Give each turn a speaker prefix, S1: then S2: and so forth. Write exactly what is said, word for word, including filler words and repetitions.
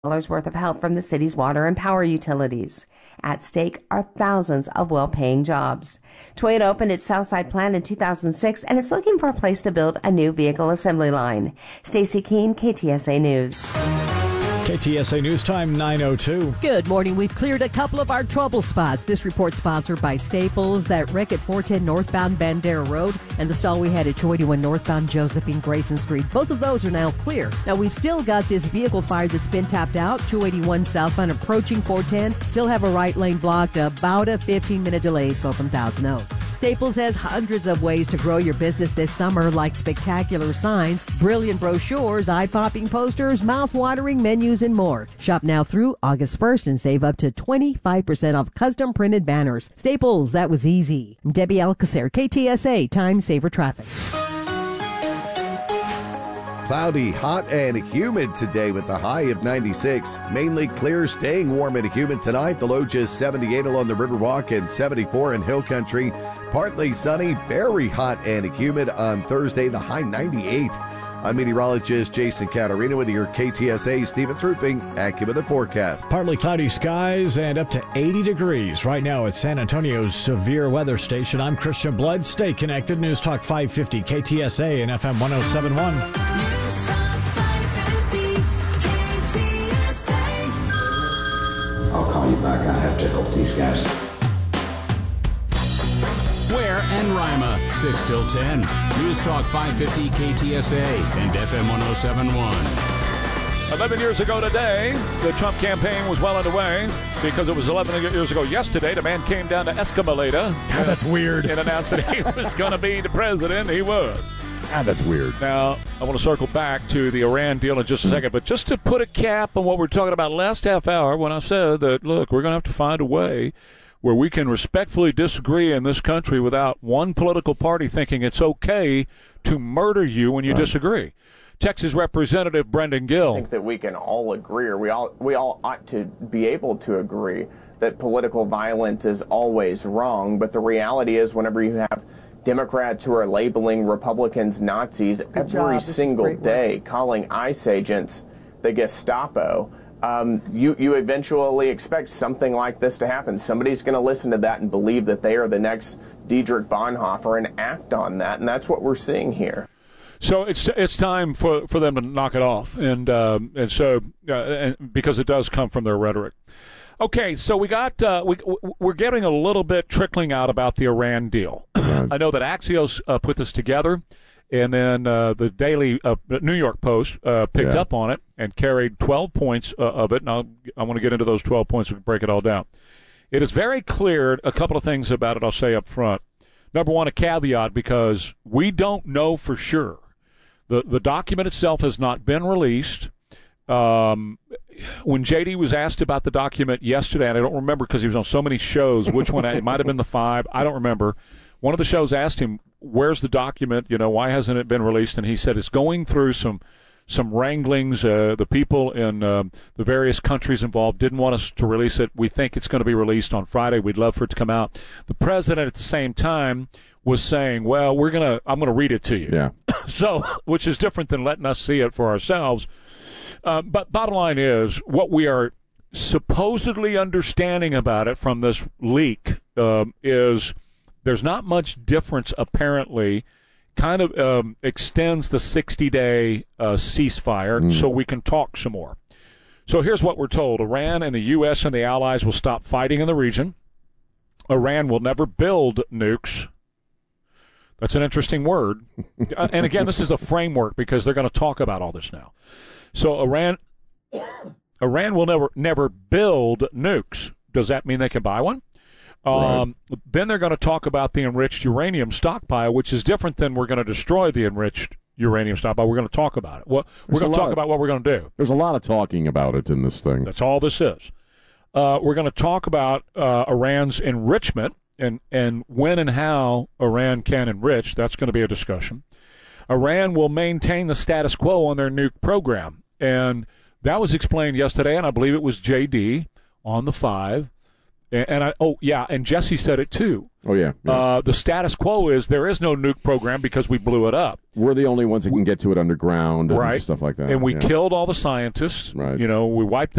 S1: dollars worth of help from the city's water and power utilities. At stake are thousands of well-paying jobs. Toyota opened its Southside plant in two thousand six, and it's looking for a place to build a new vehicle assembly line. Stacey Keene, K T S A News.
S2: K T S A News Time, nine oh two.
S3: Good morning. We've cleared a couple of our trouble spots. This report sponsored by Staples, that wreck at four ten northbound Bandera Road, and the stall we had at two eighty-one northbound Josephine Grayson Street. Both of those are now clear. Now, we've still got this vehicle fire that's been tapped out, two eighty-one southbound approaching four ten. Still have a right lane blocked, about a fifteen-minute delay, so from Thousand Oaks. Staples has hundreds of ways to grow your business this summer, like spectacular signs, brilliant brochures, eye-popping posters, mouth-watering menus, and more. Shop now through August first and save up to twenty-five percent off custom-printed banners. Staples, that was easy. I'm Debbie Alcacer, K T S A, Time Saver Traffic.
S4: Cloudy, hot, and humid today with a high of ninety-six. Mainly clear, staying warm and humid tonight. The low just seventy-eight along the Riverwalk and seventy-four in Hill Country. Partly sunny, very hot and humid on Thursday. The high ninety-eight. I'm meteorologist Jason Catarina with your K T S A Stevens Roofing AccuWeather forecast.
S2: Partly cloudy skies and up to eighty degrees right now at San Antonio's severe weather station. I'm Christian Blood. Stay connected. News Talk five fifty K T S A and F M one oh seven point one.
S5: I'll call you back. I have to help these guys.
S6: Ware and Rima, six till ten. News Talk five fifty K T S A and F M one oh seven point one.
S7: eleven years ago today, the Trump campaign was well underway because it was eleven years ago yesterday. The man came down to Escamilata.
S2: God, that's weird.
S7: And announced that he was going to be the president. He was.
S2: God, that's weird.
S7: Now, I want to circle back to the Iran deal in just a second, but just to put a cap on what we were talking about last half hour when I said that, look, we're going to have to find a way where we can respectfully disagree in this country without one political party thinking it's okay to murder you when you right. disagree. Texas Representative Brendan Gill.
S8: I think that we can all agree, or we all we all ought to be able to agree that political violence is always wrong, but the reality is whenever you have Democrats who are labeling Republicans Nazis Good every job. single day, work. calling ICE agents the Gestapo, Um, you, you eventually expect something like this to happen. Somebody's going to listen to that and believe that they are the next Dietrich Bonhoeffer and act on that, and that's what we're seeing here.
S7: So it's it's time for, for them to knock it off, and um, and so uh, and because it does come from their rhetoric. Okay, so we got uh, we we're getting a little bit trickling out about the Iran deal. I know that Axios uh, put this together. And then uh, the Daily uh, New York Post uh, picked yeah. up on it and carried twelve points uh, of it. Now, I want to get into those twelve points. We can break it all down. It is very clear, a couple of things about it I'll say up front. Number one, a caveat, because we don't know for sure. The, the document itself has not been released. Um, when J D was asked about the document yesterday, and I don't remember because he was on so many shows, which one, it might have been the five, I don't remember. One of the shows asked him, where's the document? You know, why hasn't it been released? And he said it's going through some some wranglings. Uh, the people in uh, the various countries involved didn't want us to release it. We think it's going to be released on Friday. We'd love for it to come out. The president at the same time was saying, well, we're going to, I'm going to read it to you.
S9: Yeah.
S7: So, which is different than letting us see it for ourselves. Uh, but bottom line is, what we are supposedly understanding about it from this leak um, is there's not much difference, apparently. Kind of um, extends the sixty-day uh, ceasefire mm. so we can talk some more. So here's what we're told. Iran and the U S and the allies will stop fighting in the region. Iran will never build nukes. That's an interesting word. And again, this is a framework because they're going to talk about all this now. So Iran Iran will never never build nukes. Does that mean they can buy one? Um, right. Then they're going to talk about the enriched uranium stockpile, which is different than we're going to destroy the enriched uranium stockpile. We're going to talk about it. Well, we're going to talk of, about what we're going to do.
S9: There's a lot of talking about it in this thing.
S7: That's all this is. Uh, we're going to talk about uh, Iran's enrichment and, and when and how Iran can enrich. That's going to be a discussion. Iran will maintain the status quo on their nuke program. And that was explained yesterday, and I believe it was J D on the five. And I, oh, yeah, and Jesse said it, too.
S9: Oh, yeah. yeah.
S7: Uh, the status quo is there is no nuke program because we blew it up.
S9: We're the only ones that can get to it underground and
S7: right.
S9: stuff like that.
S7: And we
S9: yeah.
S7: killed all the scientists.
S9: Right.
S7: You know, we wiped